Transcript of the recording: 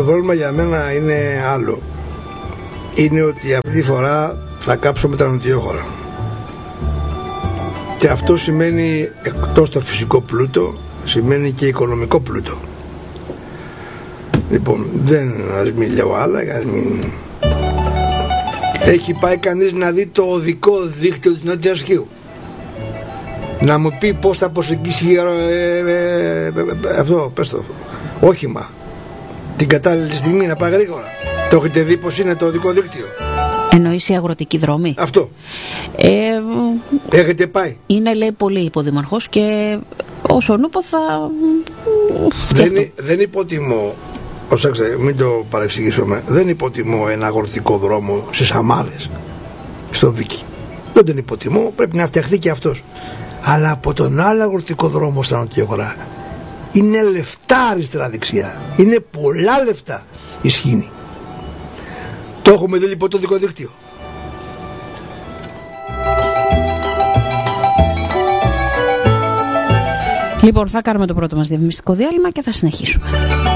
Το πρόβλημα για μένα είναι άλλο. Είναι ότι αυτή τη φορά θα κάψω με τα νοτιόχωρα. Και αυτό σημαίνει, εκτός το φυσικό πλούτο, σημαίνει και οικονομικό πλούτο. Λοιπόν, ας μην λέω άλλα, Έχει πάει κανείς να δει το οδικό δίκτυο του Νότιου Ασκείου? Να μου πει πώς θα προσεγγίσει αυτό, πες το, όχημα την κατάλληλη στιγμή να πάει γρήγορα? Το έχετε δει πως είναι το οδικό δίκτυο? Εννοείς η αγροτική δρόμη? Αυτό. Έχετε πάει? Είναι, λέει, πολύ υποδημαρχός και όσο νούπο θα... Δεν υποτιμώ, προσέξτε, μην το παρεξηγήσουμε, δεν υποτιμώ ένα αγροτικό δρόμο στις Αμάδες, στο Βίκι. Δεν τον υποτιμώ, πρέπει να φτιαχθεί και αυτός. Αλλά από τον άλλο αγροτικό δρόμο στα νοτιόχωρα είναι λεφτά αριστερά δεξιά. Είναι πολλά λεφτά η Σχήνη. Το έχουμε δει λοιπόν το δικό δίκτυο. Λοιπόν, θα κάνουμε το πρώτο μας διαφημιστικό διάλειμμα και θα συνεχίσουμε.